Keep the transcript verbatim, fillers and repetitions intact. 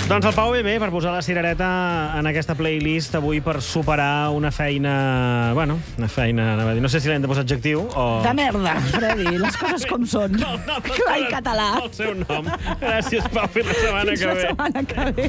Doncs el Pau ve bé per posar la cirereta en aquesta playlist avui per superar una feina... Bueno, una feina... anava a dir, no sé si l'hem de posar adjectiu o... De merda, Freddy, les coses com són. El nom, Clar i català. el seu nom. Gràcies, Pau, fins la setmana Fins que la ve. setmana que ve.